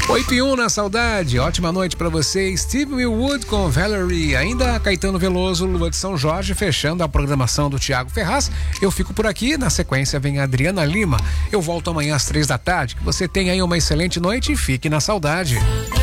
8:01 na saudade. Ótima noite pra você. Steve Winwood com Valerie. Ainda Caetano Veloso, Lua de São Jorge, fechando a programação do Thiago Ferraz. Eu fico por aqui. Na sequência vem a Adriana Lima. Eu volto amanhã às 3 da tarde. Que você tenha aí uma excelente noite e fique na saudade.